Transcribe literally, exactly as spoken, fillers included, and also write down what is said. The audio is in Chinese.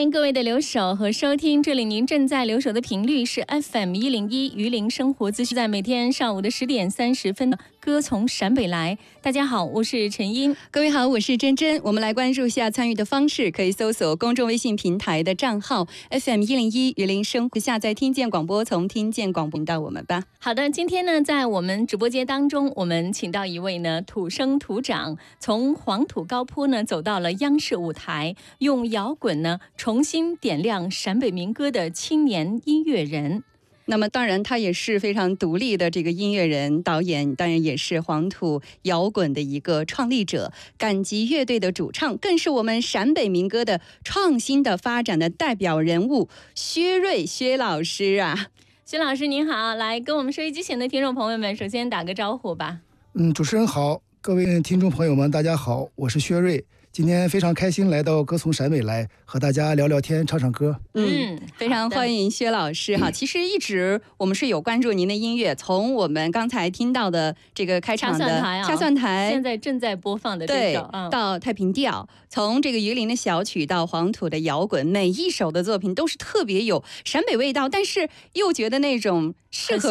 迎各位的留守和收听，这里您正在留守的频率是 F M 一零一榆林生活资讯，在每天上午的十点三十分，歌从陕北来。大家好，我是陈英。 各位好，我是珍珍。我们来关注一下参与的方式，可以搜索公众微信平台的账号 F M 一零一榆林生活，下载听见广播，从听见广播到我们吧。 好的，今天呢，在我们直播间当中，我们请到一位呢土生土长，从黄土高坡呢走到了央视舞台，用摇滚呢重新点亮陕北民歌的青年音乐人。 那么当然他也是非常独立的这个音乐人导演，当然也是黄土摇滚的一个创立者，赶集乐队的主唱，更是我们陕北民歌的创新的发展的代表人物薛瑞薛老师啊。 薛老师您好，来跟我们收音机前的听众朋友们首先打个招呼吧。 嗯，主持人好，各位听众朋友们大家好，我是薛瑞。今天非常开心来到歌从陕北来，和大家聊聊天，唱唱歌。 嗯，非常欢迎薛老师哈。其实一直我们是有关注您的音乐，从我们刚才听到的这个开场的掐算台、 啊、 现在正在播放的这首， 对、嗯，到太平调，从这个榆林的小曲到黄土的摇滚，每一首的作品都是特别有陕北味道，但是又觉得那种适合